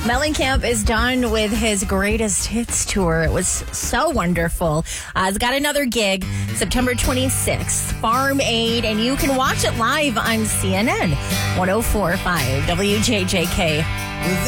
Mellencamp is done with his greatest hits tour. It was so wonderful. He's got another gig September 26th, Farm Aid, and you can watch it live on CNN 104.5 WJJK.